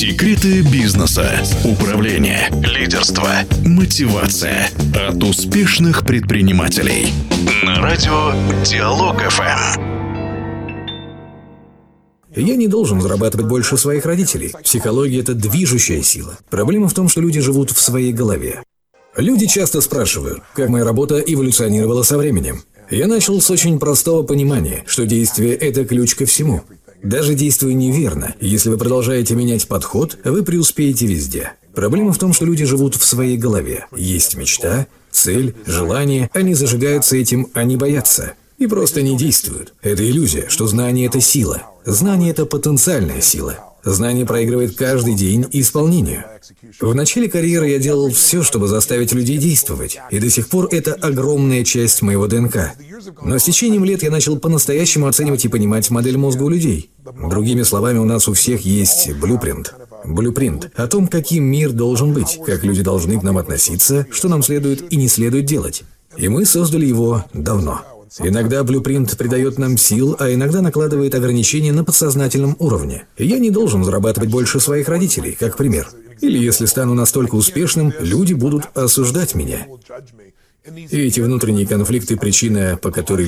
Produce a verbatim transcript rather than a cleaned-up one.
Секреты бизнеса, управления, лидерства, мотивация от успешных предпринимателей. На радио Диалог эф эм. Я не должен зарабатывать больше своих родителей. Психология – это движущая сила. Проблема в том, что люди живут в своей голове. Люди часто спрашивают, как моя работа эволюционировала со временем. Я начал с очень простого понимания, что действие – это ключ ко всему. Даже действуя неверно, если вы продолжаете менять подход, вы преуспеете везде. Проблема в том, что люди живут в своей голове. Есть мечта, цель, желание, они зажигаются этим, они боятся. И просто не действуют. Это иллюзия, что знание – это сила. Знание – это потенциальная сила. Знание проигрывает каждый день исполнению. В начале карьеры я делал все, чтобы заставить людей действовать, и до сих пор это огромная часть моего ДНК. Но с течением лет я начал по-настоящему оценивать и понимать модель мозга у людей. Другими словами, у нас у всех есть блюпринт. Блюпринт о том, каким мир должен быть, как люди должны к нам относиться, что нам следует и не следует делать. И мы создали его давно. Иногда блюпринт придает нам сил, а иногда накладывает ограничения на подсознательном уровне. Я не должен зарабатывать больше своих родителей, как пример. Или если стану настолько успешным, люди будут осуждать меня. И эти внутренние конфликты – причина, по которой